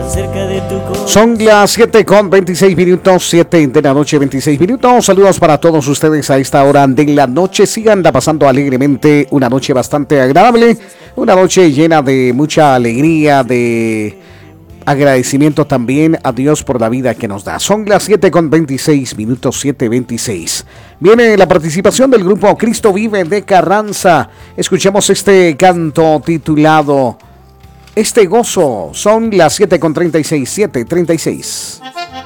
cerca de tu corazón. Son las 7:26, 7 de la noche, 26 minutos. Saludos para todos ustedes a esta hora de la noche. Sigan pasando alegremente una noche bastante agradable, una noche llena de mucha alegría, de agradecimiento también a Dios por la vida que nos da. Son las 7:26, 7:26. Viene la participación del grupo Cristo Vive de Carranza. Escuchemos este canto titulado Este Gozo. Son las 7:36, 7:36.